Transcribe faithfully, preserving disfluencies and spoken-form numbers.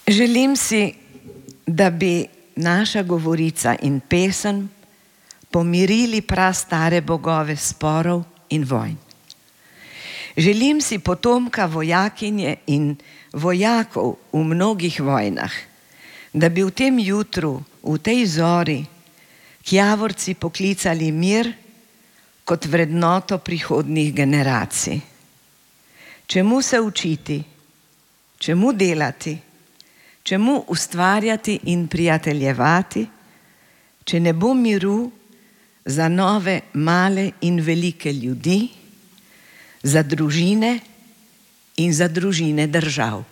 Želim si, da bi naša govorica in pesem pomirili prastare bogove sporov in vojn. Želim si potomka vojakinje in vojakov v mnogih vojnah, da bi v tem jutru, v tej zori, Kjavorci poklicali mir kot vrednoto prihodnjih generacij. Čemu se učiti, čemu delati, čemu ustvarjati in prijateljevati, če ne bo miru za nove male in velike ljudi, za družine in za družine držav.